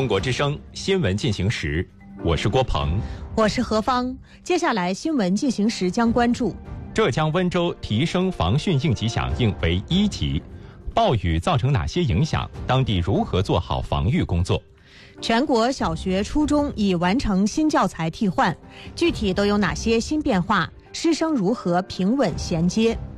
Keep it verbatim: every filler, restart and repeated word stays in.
中国之声新闻进行时，我是郭鹏， 我是何芳。接下来新闻进行时将关注： 浙江温州提升防汛应急响应为一级，暴雨造成哪些影响？当地如何做好防御工作？ 全国小学、初中已完成新教材替换，具体都有哪些新变化？师生如何平稳衔接？